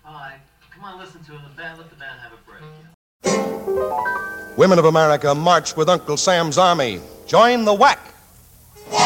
All right, come on, listen to it. Let the band have a break. Women of America, march with Uncle Sam's army. Join the WAC.